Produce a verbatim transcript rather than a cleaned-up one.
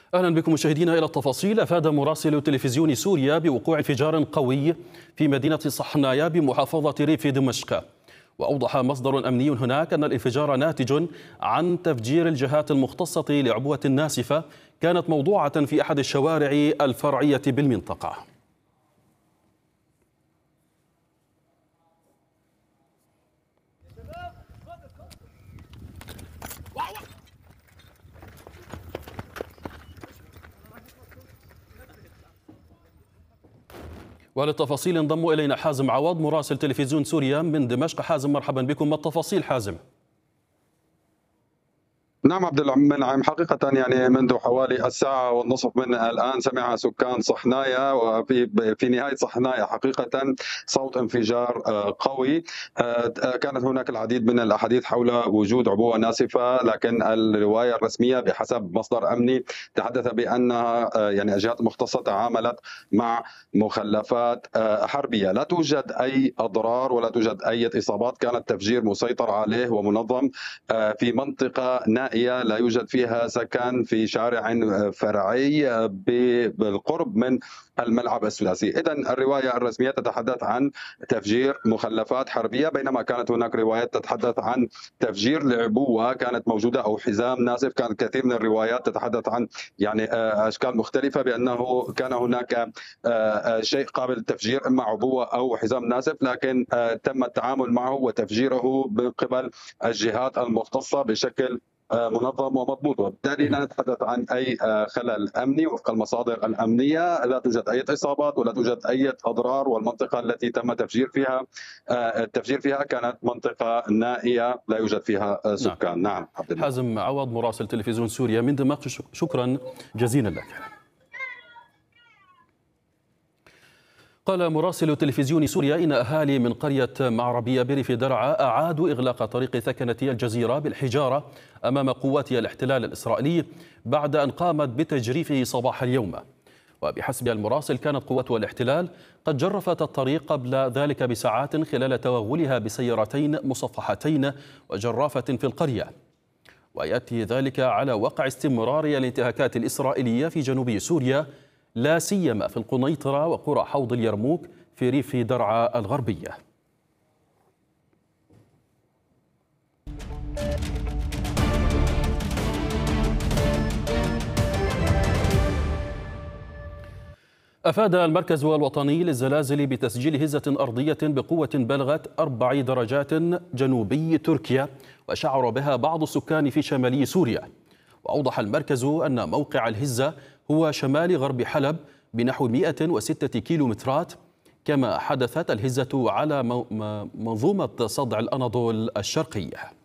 أهلا بكم مشاهدينا إلى التفاصيل. أفاد مراسل تلفزيون سوريا بوقوع انفجار قوي في مدينة صحنايا بمحافظة ريف دمشق. وأوضح مصدر أمني هناك أن الانفجار ناتج عن تفجير الجهات المختصة لعبوة ناسفة كانت موضوعة في أحد الشوارع الفرعية بالمنطقة. وللتفاصيل انضم إلينا حازم عوض مراسل تلفزيون سوريا من دمشق. حازم، مرحبا بكم. ما التفاصيل حازم؟ نعم عبد المنعم، حقيقة يعني منذ حوالي الساعة والنصف من الآن سمع سكان صحنايا وفي في نهاية صحنايا حقيقة صوت انفجار قوي. كانت هناك العديد من الأحاديث حول وجود عبوة ناسفة، لكن الرواية الرسمية بحسب مصدر أمني تحدث بأنها يعني الجهات المختصة تعاملت مع مخلفات حربية. لا توجد أي أضرار ولا توجد أي إصابات. كان التفجير مسيطر عليه ومنظم في منطقة نائية لا يوجد فيها سكن، في شارع فرعي بالقرب من الملعب الثلاثي. إذا الرواية الرسمية تتحدث عن تفجير مخلفات حربية، بينما كانت هناك روايات تتحدث عن تفجير لعبوة كانت موجودة أو حزام ناسف. كانت كثير من الروايات تتحدث عن يعني أشكال مختلفة بأنه كان هناك شيء قابل للتفجير، إما عبوة أو حزام ناسف، لكن تم التعامل معه وتفجيره من قبل الجهات المختصة بشكل منظم ومضبوط، وبالتالي لا نتحدث عن اي خلل امني. وفق المصادر الامنيه لا توجد اي اصابات ولا توجد اي اضرار، والمنطقه التي تم تفجير فيها التفجير فيها كانت منطقه نائيه لا يوجد فيها سكان. نعم, نعم عبد الله. حازم عوض مراسل تلفزيون سوريا من دمشق، شكرا جزيلا لك. قال مراسل تلفزيون سوريا إن أهالي من قرية معربية بريف درعا أعادوا إغلاق طريق ثكنة الجزيرة بالحجارة أمام قوات الاحتلال الإسرائيلي بعد أن قامت بتجريفه صباح اليوم. وبحسب المراسل كانت قوات الاحتلال قد جرفت الطريق قبل ذلك بساعات خلال توغلها بسيارتين مصفحتين وجرافة في القرية. ويأتي ذلك على وقع استمرار الانتهاكات الإسرائيلية في جنوب سوريا، لا سيما في القنيطرة وقرى حوض اليرموك في ريف درعا الغربية. أفاد المركز الوطني للزلازل بتسجيل هزة أرضية بقوة بلغت أربع درجات جنوبي تركيا وشعر بها بعض السكان في شمالي سوريا. وأوضح المركز أن موقع الهزة هو شمال غرب حلب بنحو مئة وستة كيلومترات، كما حدثت الهزة على منظومة صدع الأناضول الشرقية.